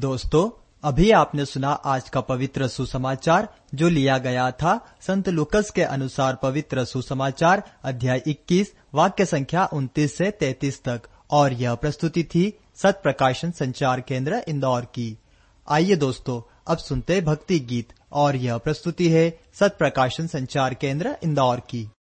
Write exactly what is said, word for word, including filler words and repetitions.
दोस्तों, अभी आपने सुना आज का पवित्र सुसमाचार जो लिया गया था संत लूकस के अनुसार पवित्र सुसमाचार अध्याय इक्कीस वाक्य संख्या उनतीस से तैंतीस तक, और यह प्रस्तुति थी सत प्रकाशन संचार केंद्र इंदौर की। आइए दोस्तों, अब सुनते भक्ति गीत, और यह प्रस्तुति है सत प्रकाशन संचार केंद्र इंदौर की।